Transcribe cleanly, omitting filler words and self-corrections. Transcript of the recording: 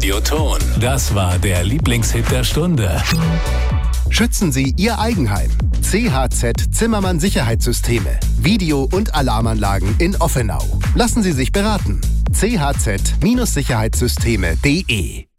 Radioton. Das war der Lieblingshit der Stunde. Schützen Sie Ihr Eigenheim. CHZ Zimmermann Sicherheitssysteme. Video- und Alarmanlagen in Offenau. Lassen Sie sich beraten. chz-sicherheitssysteme.de